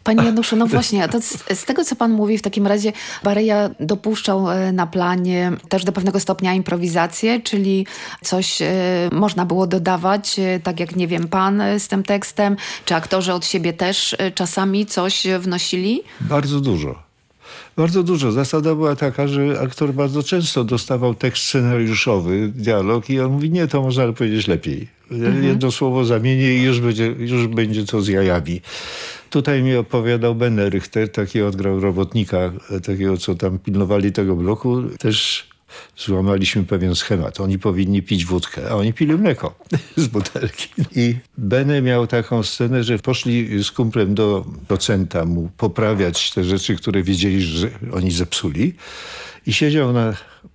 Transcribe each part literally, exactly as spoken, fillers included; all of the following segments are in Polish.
Panie Januszu, no właśnie, a to z, z tego, co pan mówi, w takim razie Bareja dopuszczał na planie też do pewnego stopnia improwizację, czyli coś e, można było dodawać, e, tak jak, nie wiem, pan z tym tekstem, czy aktorzy od siebie też e, czasami coś wnosili? Bardzo dużo. Bardzo dużo. Zasada była taka, że aktor bardzo często dostawał tekst scenariuszowy, dialog i on mówi, nie, to można powiedzieć lepiej. Mhm. Jedno słowo zamienię i już będzie, już będzie to z jajami. Tutaj mi opowiadał Ben Richter, taki odgrał robotnika, takiego, co tam pilnowali tego bloku. Też złamaliśmy pewien schemat. Oni powinni pić wódkę, a oni pili mleko z butelki. I Benny miał taką scenę, że poszli z kumplem do docenta mu poprawiać te rzeczy, które wiedzieli, że oni zepsuli. I siedział na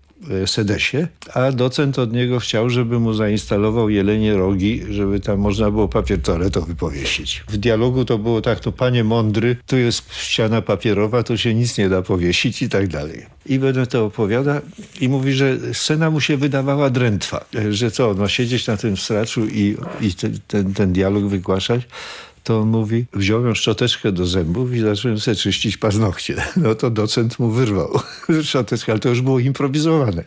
sedesie, a docent od niego chciał, żeby mu zainstalował jelenie rogi, żeby tam można było papier toaletowy powiesić. W dialogu to było tak, to panie mądry, tu jest ściana papierowa, tu się nic nie da powiesić i tak dalej. I będę to opowiada i mówi, że scena mu się wydawała drętwa, że co, no siedzieć na tym straczu i, i ten, ten, ten dialog wygłaszać. To on mówi, wziąłem szczoteczkę do zębów i zacząłem sobie czyścić paznokcie. No to docent mu wyrwał szczoteczkę, ale to już było improwizowane.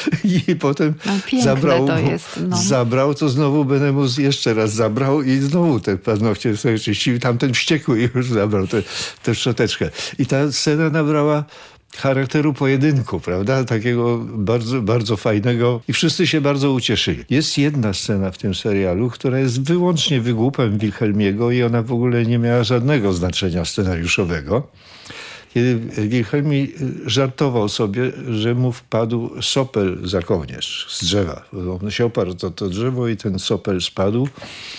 I potem no, zabrał, to jest, no. zabrał, to znowu Benemus jeszcze raz zabrał i znowu te paznokcie sobie czyścił. I tamten wściekły już zabrał tę te, szczoteczkę. I ta scena nabrała charakteru pojedynku, prawda? Takiego bardzo, bardzo fajnego i wszyscy się bardzo ucieszyli. Jest jedna scena w tym serialu, która jest wyłącznie wygłupem Wilhelmiego i ona w ogóle nie miała żadnego znaczenia scenariuszowego. Kiedy Wilhelmi żartował sobie, że mu wpadł sopel za kołnierz z drzewa. On się oparł to, to drzewo i ten sopel spadł.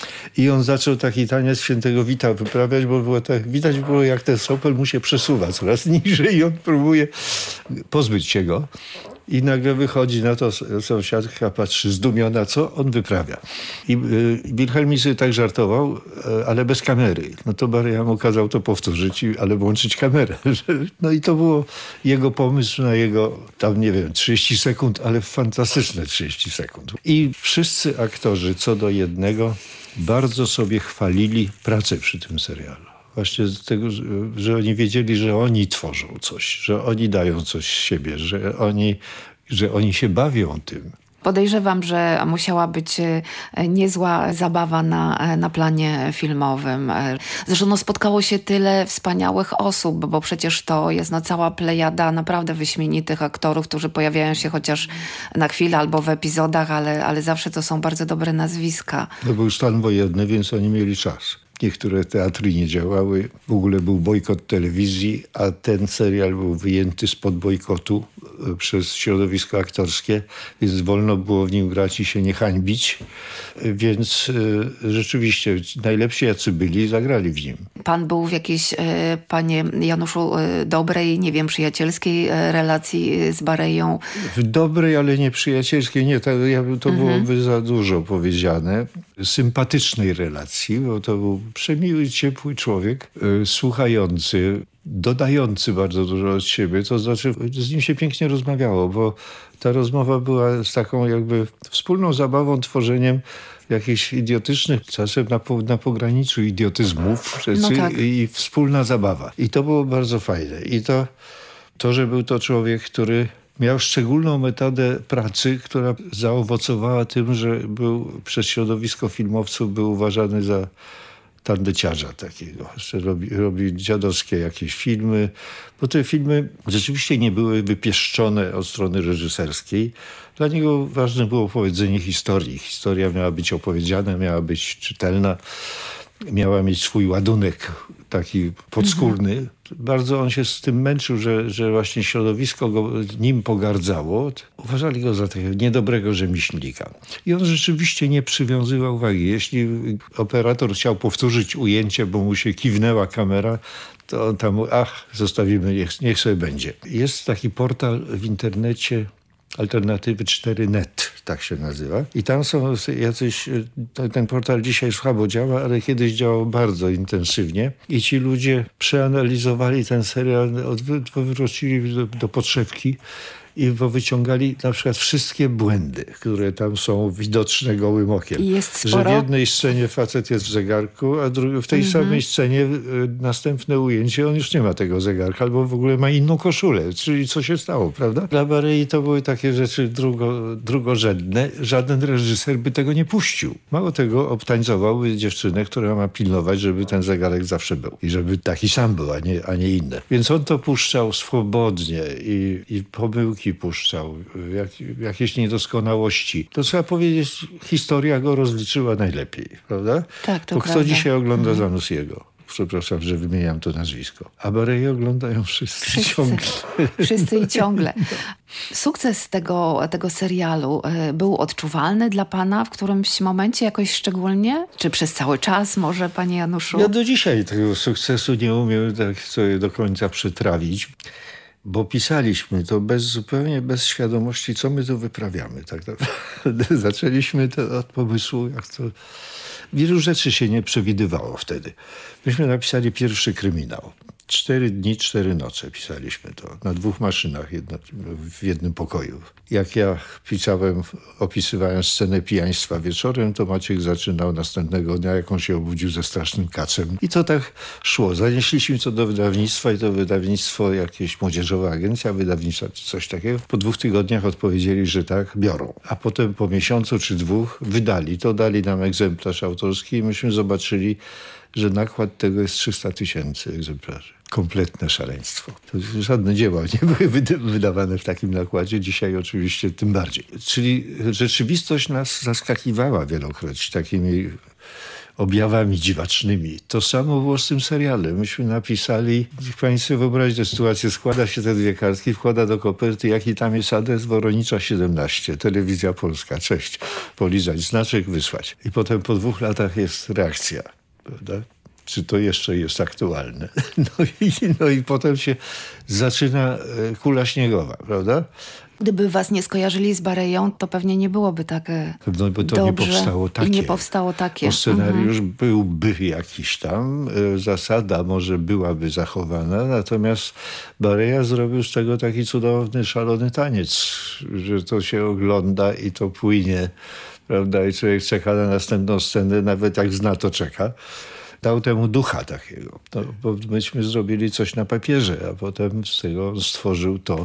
I on zaczął taki taniec świętego Wita wyprawiać, bo było tak, widać było, jak ten sopel mu się przesuwa coraz niżej i on próbuje pozbyć się go. I nagle wychodzi na to sąsiadka, patrzy zdumiona, co on wyprawia. I y, Wilhelmi sobie tak żartował, y, ale bez kamery. No to Bareja mu kazał to powtórzyć, i, ale włączyć kamerę. No i to było jego pomysł na jego, tam nie wiem, trzydzieści sekund, ale fantastyczne trzydzieści sekund. I wszyscy aktorzy, co do jednego, bardzo sobie chwalili pracę przy tym serialu. Właśnie z tego, że, że oni wiedzieli, że oni tworzą coś, że oni dają coś z siebie, że oni, że oni się bawią tym. Podejrzewam, że musiała być niezła zabawa na, na planie filmowym. Zresztą no, spotkało się tyle wspaniałych osób, bo przecież to jest no, cała plejada naprawdę wyśmienitych aktorów, którzy pojawiają się chociaż na chwilę albo w epizodach, ale, ale zawsze to są bardzo dobre nazwiska. To był stan wojenny, więc oni mieli czas. Niektóre teatry nie działały, w ogóle był bojkot telewizji, a ten serial był wyjęty spod bojkotu przez środowisko aktorskie, więc wolno było w nim grać i się nie hańbić. Więc y, rzeczywiście najlepsi jacy byli, zagrali w nim. Pan był w jakiejś, y, panie Januszu, y, dobrej, nie wiem, przyjacielskiej y, relacji z Bareją? W dobrej, ale nie przyjacielskiej. Nie, to, ja, to mhm. byłoby za dużo powiedziane. Sympatycznej relacji, bo to był przemiły, ciepły człowiek, y, słuchający, dodający bardzo dużo od siebie. To znaczy z nim się pięknie rozmawiało, bo ta rozmowa była z taką jakby wspólną zabawą, tworzeniem jakichś idiotycznych, czasem na, po, na pograniczu idiotyzmów rzeczy no tak. i wspólna zabawa. I to było bardzo fajne. I to, to, że był to człowiek, który miał szczególną metodę pracy, która zaowocowała tym, że był przez środowisko filmowców był uważany za tandeciarza takiego. Robi, robi dziadowskie jakieś filmy, bo te filmy rzeczywiście nie były wypieszczone od strony reżyserskiej. Dla niego ważne było opowiedzenie historii. Historia miała być opowiedziana, miała być czytelna, miała mieć swój ładunek taki podskórny. Mhm. Bardzo on się z tym męczył, że, że właśnie środowisko go nim pogardzało. Uważali go za takiego niedobrego rzemieślnika. I on rzeczywiście nie przywiązywał wagi. Jeśli operator chciał powtórzyć ujęcie, bo mu się kiwnęła kamera, to on tam, ach, zostawimy, niech, niech sobie będzie. Jest taki portal w internecie, Alternatywy cztery kropka net, tak się nazywa. I tam są jacyś, ten portal dzisiaj słabo działa, ale kiedyś działał bardzo intensywnie. I ci ludzie przeanalizowali ten serial, wrócili do, do podszewki i wyciągali na przykład wszystkie błędy, które tam są widoczne gołym okiem. I jest sporo? Że w jednej scenie facet jest w zegarku, a w tej mhm. samej scenie następne ujęcie, on już nie ma tego zegarka, albo w ogóle ma inną koszulę. Czyli co się stało, prawda? Dla Barei to były takie rzeczy drugo, drugorzędne. Żaden reżyser by tego nie puścił. Mało tego, obtańcowałby dziewczynę, która ma pilnować, żeby ten zegarek zawsze był. I żeby taki sam był, a nie, a nie inny. Więc on to puszczał swobodnie i, i pomyłki puszczał, jak, jakieś niedoskonałości. To trzeba powiedzieć, historia go rozliczyła najlepiej, prawda? Tak, to Bo prawda. kto dzisiaj ogląda mhm. Zanussiego? Przepraszam, że wymieniam to nazwisko. A Bareję oglądają wszyscy, wszyscy ciągle. Wszyscy i ciągle. Sukces tego, tego serialu był odczuwalny dla pana w którymś momencie jakoś szczególnie? Czy przez cały czas może, panie Januszu? Ja do dzisiaj tego sukcesu nie umiem tak sobie do końca przytrawić. Bo pisaliśmy to bez, zupełnie bez świadomości, co my tu wyprawiamy. Tak naprawdę. Zaczęliśmy to od pomysłu, jak to... Wielu rzeczy się nie przewidywało wtedy. Myśmy napisali pierwszy kryminał. Cztery dni, cztery noce pisaliśmy to. Na dwóch maszynach jedno, w jednym pokoju. Jak ja pisałem, opisywałem scenę pijaństwa wieczorem, to Maciek zaczynał następnego dnia, jak on się obudził ze strasznym kacem. I to tak szło. Zanieśliśmy to do wydawnictwa i to wydawnictwo, jakieś młodzieżowa agencja wydawnicza czy coś takiego. Po dwóch tygodniach odpowiedzieli, że tak, biorą. A potem po miesiącu czy dwóch wydali to, dali nam egzemplarz autorski i myśmy zobaczyli, że nakład tego jest trzysta tysięcy egzemplarzy. Kompletne szaleństwo. To żadne dzieła nie były wydawane w takim nakładzie. Dzisiaj oczywiście tym bardziej. Czyli rzeczywistość nas zaskakiwała wielokroć takimi objawami dziwacznymi. To samo było z tym serialem. Myśmy napisali, niech pani sobie wyobrazi tę sytuację, składa się te dwie kartki, wkłada do koperty, jaki tam jest adres, Woronicza siedemnaście, Telewizja Polska, cześć, polizać, znaczek, wysłać. I potem po dwóch latach jest reakcja, prawda? Czy to jeszcze jest aktualne? No i, no i potem się zaczyna kula śniegowa, prawda? Gdyby was nie skojarzyli z Bareją, to pewnie nie byłoby tak no, bo to dobrze nie powstało takie. I nie powstało takie. Bo scenariusz mhm. byłby jakiś tam, zasada może byłaby zachowana, natomiast Bareja zrobił z tego taki cudowny, szalony taniec, że to się ogląda i to płynie, prawda? I człowiek czeka na następną scenę, nawet jak zna, to czeka. Dał temu ducha takiego. No, bo myśmy zrobili coś na papierze, a potem z tego stworzył to,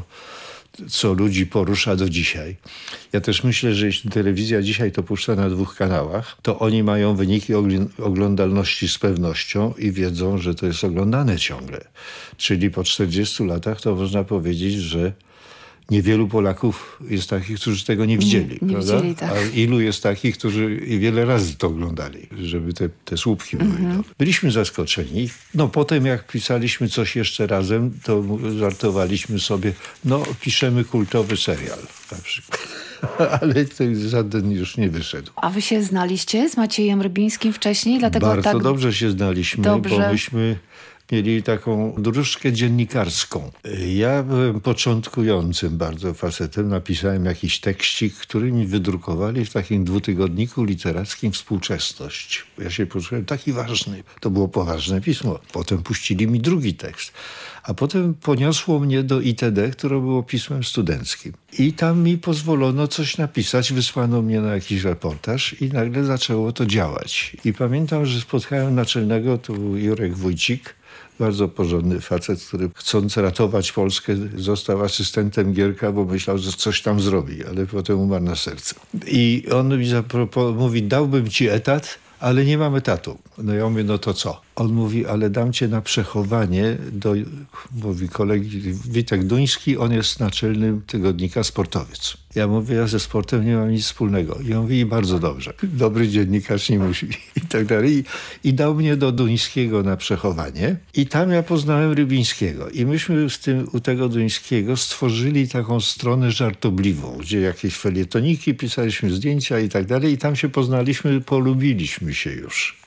co ludzi porusza do dzisiaj. Ja też myślę, że jeśli telewizja dzisiaj to puszcza na dwóch kanałach, to oni mają wyniki oglądalności z pewnością i wiedzą, że to jest oglądane ciągle. Czyli po czterdziestu latach to można powiedzieć, że niewielu Polaków jest takich, którzy tego nie widzieli. Nie, nie prawda? widzieli, tak. A ilu jest takich, którzy i wiele razy to oglądali, żeby te, te słupki były mhm. dobre. Byliśmy zaskoczeni. No potem jak pisaliśmy coś jeszcze razem, to żartowaliśmy sobie, no piszemy kultowy serial na przykład. Ale to żaden już nie wyszedł. A wy się znaliście z Maciejem Rybińskim wcześniej? Dlatego Bardzo tak dobrze się znaliśmy, dobrze. bo myśmy mieli taką dróżkę dziennikarską. Ja byłem początkującym bardzo facetem. Napisałem jakiś tekścik, który mi wydrukowali w takim dwutygodniku literackim Współczesność. Ja się poczułem taki ważny. To było poważne pismo. Potem puścili mi drugi tekst. A potem poniosło mnie do I T D, które było pismem studenckim. I tam mi pozwolono coś napisać. Wysłano mnie na jakiś reportaż i nagle zaczęło to działać. I pamiętam, że spotkałem naczelnego, to był Jurek Wójcik, bardzo porządny facet, który chcąc ratować Polskę został asystentem Gierka, bo myślał, że coś tam zrobi, ale potem umarł na serce. I on mi zapropo- mówi, dałbym ci etat, ale nie mam etatu. No ja mówię, no to co? On mówi, ale dam cię na przechowanie do, mówi kolegi Witek Duński, on jest naczelnym tygodnika Sportowiec. Ja mówię, ja ze sportem nie mam nic wspólnego. I on mówi, bardzo dobrze. Dobry dziennikarz nie musi. I tak dalej. I, i dał mnie do Duńskiego na przechowanie. I tam ja poznałem Rybińskiego. I myśmy z tym, u tego Duńskiego stworzyli taką stronę żartobliwą, gdzie jakieś felietoniki, pisaliśmy zdjęcia i tak dalej. I tam się poznaliśmy, polubiliśmy się już.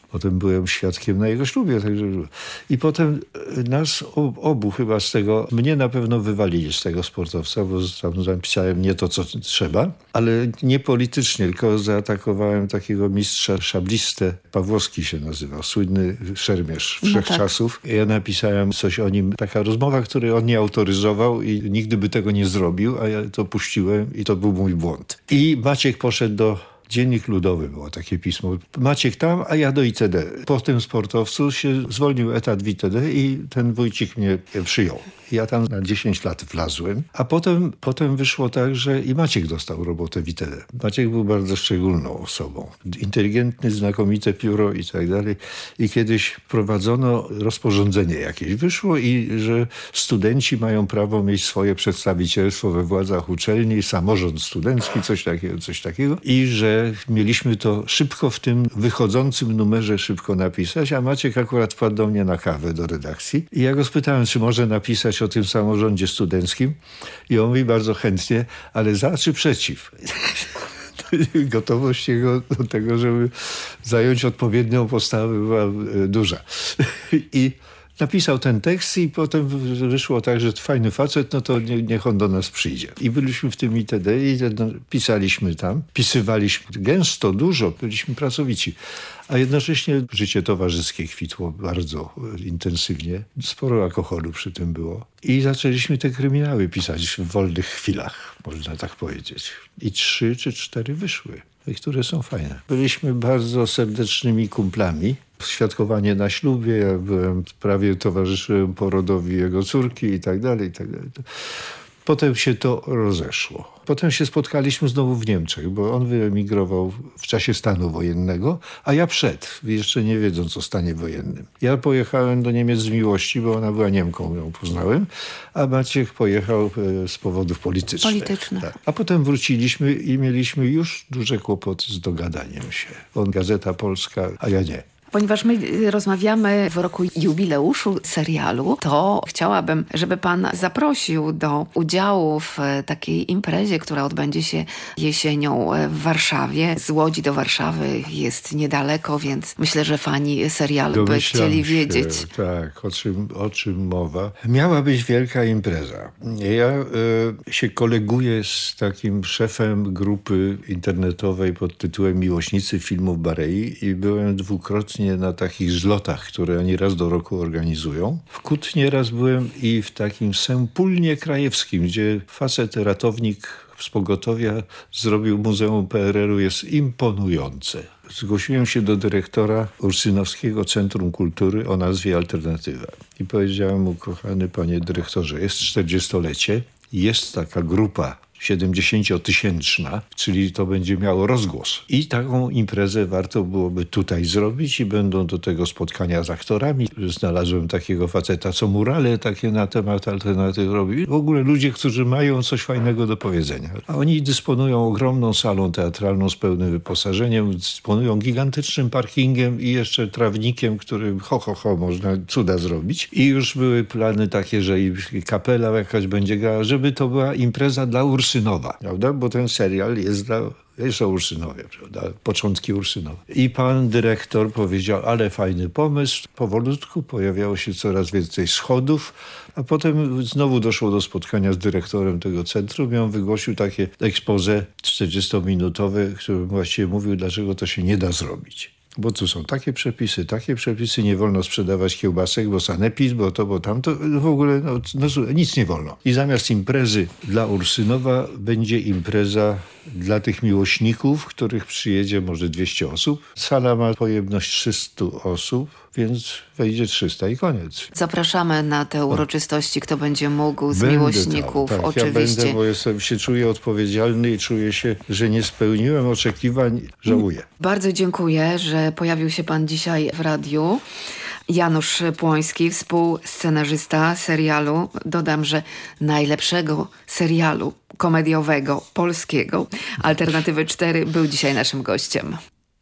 Potem byłem świadkiem na jego ślubie. Także... I potem nas obu chyba z tego, mnie na pewno wywalili z tego sportowca, bo tam napisałem nie to, co trzeba, ale nie politycznie, tylko zaatakowałem takiego mistrza szablistę, Pawłowski się nazywał, słynny szermierz wszechczasów. No tak. Ja napisałem coś o nim, taka rozmowa, której on nie autoryzował i nigdy by tego nie zrobił, a ja to puściłem i to był mój błąd. I Maciek poszedł do... Dziennik Ludowy było takie pismo. Maciek tam, a ja do I T D. Po tym sportowcu się zwolnił etat w I T D i ten Wójcik mnie przyjął. Ja tam na dziesięć lat wlazłem, a potem, potem wyszło tak, że i Maciek dostał robotę w I T D. Maciek był bardzo szczególną osobą. Inteligentny, znakomite pióro i tak dalej. I kiedyś prowadzono rozporządzenie jakieś. Wyszło i że studenci mają prawo mieć swoje przedstawicielstwo we władzach uczelni, samorząd studencki, coś takiego, coś takiego. I że mieliśmy to szybko w tym wychodzącym numerze szybko napisać, a Maciek akurat wpadł do mnie na kawę do redakcji. I ja go spytałem, czy może napisać o tym samorządzie studenckim. I on mówi bardzo chętnie, ale za czy przeciw? Gotowość jego do tego, żeby zająć odpowiednią postawę, była duża. I napisał ten tekst i potem wyszło tak, że fajny facet, no to nie, niech on do nas przyjdzie. I byliśmy w tym I T D i pisaliśmy tam, pisywaliśmy gęsto, dużo, byliśmy pracowici. A jednocześnie życie towarzyskie kwitło bardzo intensywnie. Sporo alkoholu przy tym było. I zaczęliśmy te kryminały pisać w wolnych chwilach, można tak powiedzieć. I trzy czy cztery wyszły, które są fajne. Byliśmy bardzo serdecznymi kumplami. Świadkowanie na ślubie, ja byłem, prawie towarzyszyłem porodowi jego córki i tak dalej, i tak dalej. Potem się to rozeszło. Potem się spotkaliśmy znowu w Niemczech, bo on wyemigrował w czasie stanu wojennego, a ja przed, jeszcze nie wiedząc o stanie wojennym. Ja pojechałem do Niemiec z miłości, bo ona była Niemką, ją poznałem, a Maciek pojechał z powodów politycznych. Politycznych. Tak. A potem wróciliśmy i mieliśmy już duże kłopoty z dogadaniem się. On Gazeta Polska, a ja nie. Ponieważ my rozmawiamy w roku jubileuszu serialu, to chciałabym, żeby pan zaprosił do udziału w takiej imprezie, która odbędzie się jesienią w Warszawie. Z Łodzi do Warszawy jest niedaleko, więc myślę, że fani serialu by chcieli wiedzieć. Się, tak, o czym, o czym mowa. Miała być wielka impreza. Ja y, się koleguję z takim szefem grupy internetowej pod tytułem Miłośnicy Filmów Barei i byłem dwukrotnie na takich zlotach, które oni raz do roku organizują. W Kutnie raz byłem i w takim Sępólnie Krajewskim, gdzie facet, ratownik z pogotowia zrobił Muzeum P R L-u, jest imponujące. Zgłosiłem się do dyrektora Ursynowskiego Centrum Kultury o nazwie Alternatywa. I powiedziałem mu, kochany panie dyrektorze, jest czterdziestolecie, jest taka grupa siedemdziesięciotysięczna, czyli to będzie miało rozgłos. I taką imprezę warto byłoby tutaj zrobić i będą do tego spotkania z aktorami. Znalazłem takiego faceta, co murale takie na temat alternatyw robi. W ogóle ludzie, którzy mają coś fajnego do powiedzenia. A oni dysponują ogromną salą teatralną z pełnym wyposażeniem, dysponują gigantycznym parkingiem i jeszcze trawnikiem, którym ho, ho, ho, można cuda zrobić. I już były plany takie, że i kapela jakaś będzie grała, żeby to była impreza dla Ursynowa, prawda? Bo ten serial jest dla... Jest o Ursynowie, prawda? Początki Ursynowa. I pan dyrektor powiedział, ale fajny pomysł. Powolutku pojawiało się coraz więcej schodów, a potem znowu doszło do spotkania z dyrektorem tego centrum i on wygłosił takie expose czterdziestominutowe, którym właściwie mówił, dlaczego to się nie da zrobić. Bo tu są takie przepisy, takie przepisy, nie wolno sprzedawać kiełbasek, bo sanepid, bo to, bo tamto, w ogóle no, no, nic nie wolno. I zamiast imprezy dla Ursynowa będzie impreza dla tych miłośników, których przyjedzie może dwieście osób. Sala ma pojemność trzysta osób, więc wejdzie trzysta i koniec. Zapraszamy na te uroczystości, kto będzie mógł z będę miłośników, tam, tak, oczywiście. Ja będę, bo jestem, się czuję odpowiedzialny i czuję się, że nie spełniłem oczekiwań, żałuję. Bardzo dziękuję, że pojawił się pan dzisiaj w radiu. Janusz Płoński, współscenarzysta serialu, dodam, że najlepszego serialu komediowego, polskiego, Alternatywy cztery, był dzisiaj naszym gościem.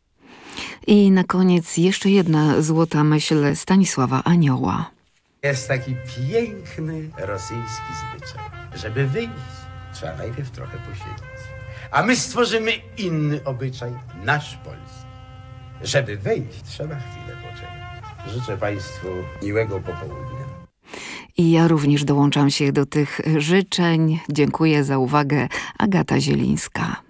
I na koniec jeszcze jedna złota myśl Stanisława Anioła. Jest taki piękny rosyjski zwyczaj. Żeby wyjść, trzeba najpierw trochę posiedzieć. A my stworzymy inny obyczaj, nasz polski. Żeby wejść, trzeba chwilę poczekać. Życzę Państwu miłego popołudnia. I ja również dołączam się do tych życzeń. Dziękuję za uwagę. Agata Zielińska.